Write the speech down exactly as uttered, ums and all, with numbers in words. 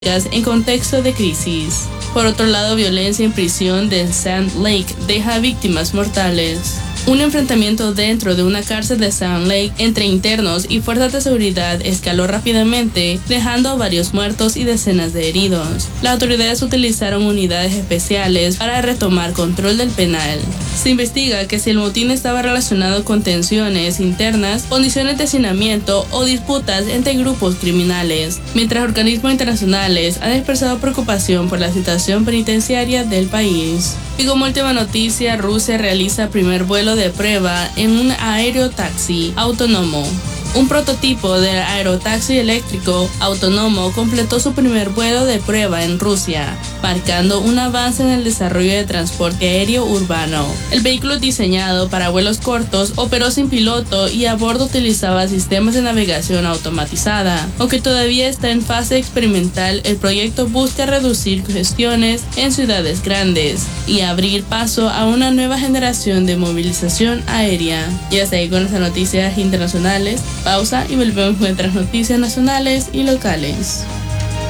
en contexto de crisis. Por otro lado, violencia en prisión de Sand Lake deja víctimas mortales. Un enfrentamiento dentro de una cárcel de Sand Lake entre internos y fuerzas de seguridad escaló rápidamente, dejando a varios muertos y decenas de heridos. Las autoridades utilizaron unidades especiales para retomar control del penal. Se investiga que si el motín estaba relacionado con tensiones internas, condiciones de hacinamiento o disputas entre grupos criminales, mientras organismos internacionales han expresado preocupación por la situación penitenciaria del país. Y como última noticia, Rusia realiza primer vuelo de prueba en un aerotaxi autónomo. Un prototipo de aerotaxi eléctrico autónomo completó su primer vuelo de prueba en Rusia, marcando un avance en el desarrollo de transporte aéreo urbano. El vehículo, diseñado para vuelos cortos, operó sin piloto y a bordo utilizaba sistemas de navegación automatizada. Aunque todavía está en fase experimental, el proyecto busca reducir congestiones en ciudades grandes y abrir paso a una nueva generación de movilización aérea. Y hasta ahí con las noticias internacionales. Pausa y volvemos con otras noticias nacionales y locales.